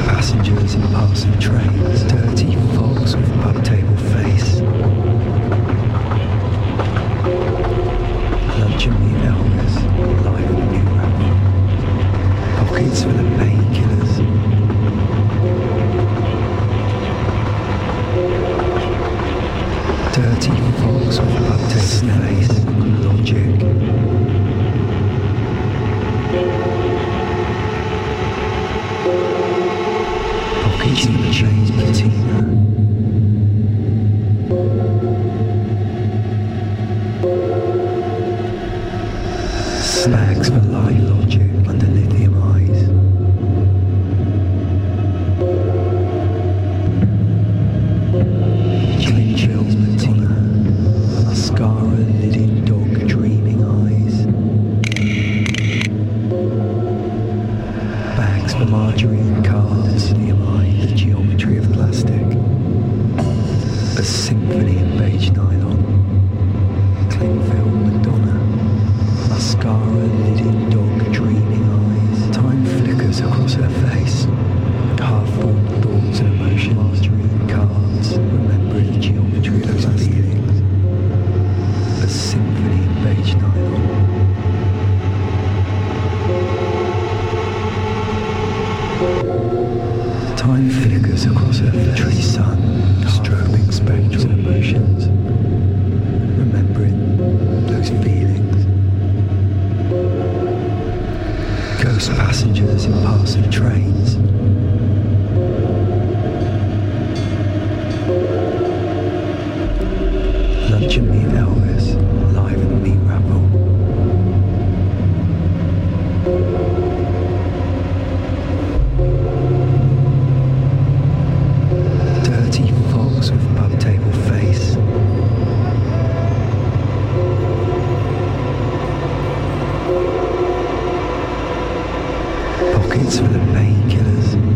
passengers in passing trains, dirty fox with pub table face. Lunch and meet Elvis, live in New Rapper. Pockets full of painkillers. Dirty fox with pub table face. Logic. Pockets in the chains, patina. Snags for light logic under lithium eyes. Chilling chills, patina. Mascara, lidded dog, dreaming eyes. Bags for margarine, cards, lithium eye, the geometry of plastic. A symphony in beige nylon. Cling film, Madonna. Mascara, lidded dog, dreaming eyes. Time flickers across her face. Half-formed thoughts and emotions. Margarine cards, remembering the geometry of those feelings. A symphony in beige nylon. Time flickers across her face. Sun, strobing spectral emotions. Remembering those feelings. Ghost passengers in passing trains. Lunch and meal